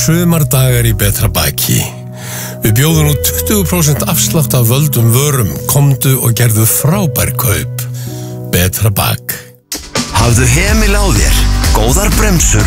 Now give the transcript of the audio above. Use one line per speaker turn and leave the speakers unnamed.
sumardagar í Betra baki. Við bjóðum nú 20% afslátt af völdum vörum, komdu og gerðu frábær kaup. Betra bak.
Hafðu hemil á þér, góðar bremsur